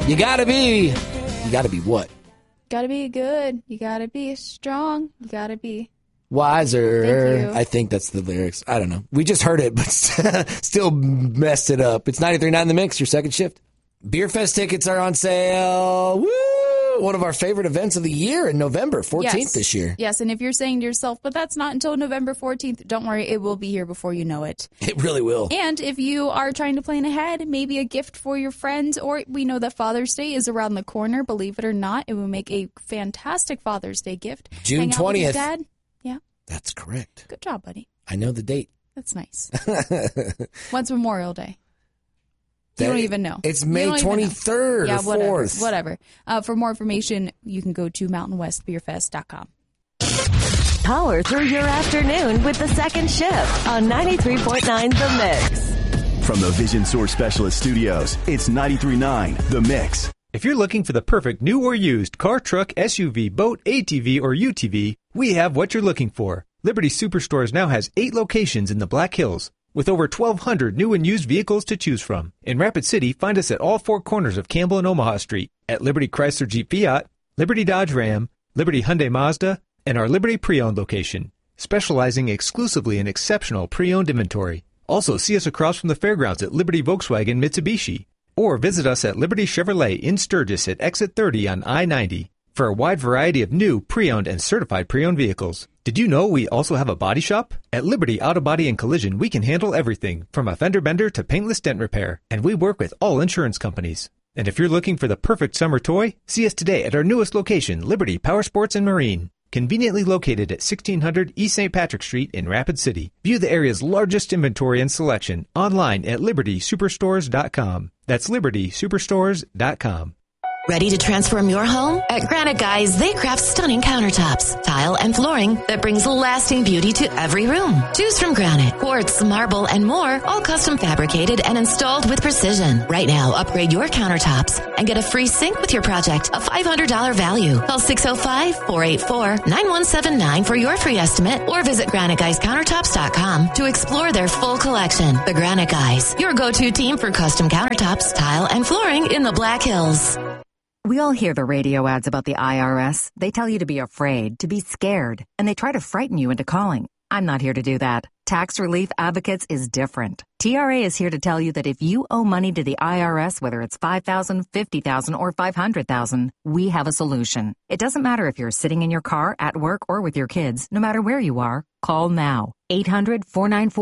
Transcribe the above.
You gotta be what? Gotta be good. You gotta be strong. You gotta be wiser. Thank you. I think that's the lyrics. I don't know. We just heard it, but still messed it up. It's 93.9 The Mix, your second shift. Beer Fest tickets are on sale. Woo! One of our favorite events of the year in November 14th this year. Yes, and if you're saying to yourself, but that's not until November 14th, don't worry, it will be here before you know it. It really will. And if you are trying to plan ahead, maybe a gift for your friends, or we know that Father's Day is around the corner, believe it or not, it will make a fantastic Father's Day gift. June Hang out 20th. with your dad. Yeah. That's correct. Good job, buddy. I know the date. That's nice. When's Memorial Day? You don't even know. It's May 23rd yeah, or 4th. Whatever. For more information, you can go to mountainwestbeerfest.com. Power through your afternoon with the second shift on 93.9 The Mix. From the Vision Source Specialist Studios, it's 93.9 The Mix. If you're looking for the perfect new or used car, truck, SUV, boat, ATV, or UTV, we have what you're looking for. Liberty Superstores now has 8 locations in the Black Hills, with over 1,200 new and used vehicles to choose from. In Rapid City, find us at all 4 corners of Campbell and Omaha Street, at Liberty Chrysler Jeep Fiat, Liberty Dodge Ram, Liberty Hyundai Mazda, and our Liberty Pre-Owned location, specializing exclusively in exceptional pre-owned inventory. Also, see us across from the fairgrounds at Liberty Volkswagen Mitsubishi, or visit us at Liberty Chevrolet in Sturgis at Exit 30 on I-90 for a wide variety of new, pre-owned, and certified pre-owned vehicles. Did you know we also have a body shop? At Liberty Auto Body and Collision, we can handle everything from a fender bender to paintless dent repair, and we work with all insurance companies. And if you're looking for the perfect summer toy, see us today at our newest location, Liberty Power Sports and Marine, conveniently located at 1600 East St. Patrick Street in Rapid City. View the area's largest inventory and selection online at libertysuperstores.com. That's libertysuperstores.com. Ready to transform your home? At Granite Guys, they craft stunning countertops, tile, and flooring that brings lasting beauty to every room. Choose from granite, quartz, marble, and more, all custom fabricated and installed with precision. Right now, upgrade your countertops and get a free sink with your project, a $500 value. Call 605-484-9179 for your free estimate, or visit GraniteGuysCountertops.com to explore their full collection. The Granite Guys, your go-to team for custom countertops, tile, and flooring in the Black Hills. We all hear the radio ads about the IRS. They tell you to be afraid, to be scared, and they try to frighten you into calling. I'm not here to do that. Tax Relief Advocates is different. TRA is here to tell you that if you owe money to the IRS, whether it's $5,000, $50,000, or $500,000, we have a solution. It doesn't matter if you're sitting in your car, at work, or with your kids. No matter where you are, call now. 800-494